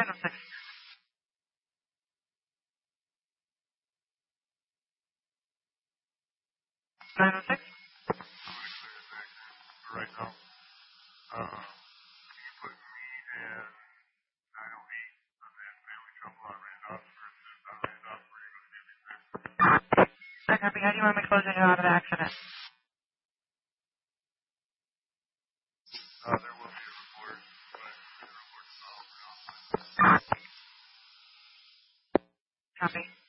906. 906. Right now. Can you put me and 908 on that family trouble on Randolph versus on Randolph where you're going to give me that? I copy. How do you want me closing you out of the accident? There will be a report, but the report's not open. Copy.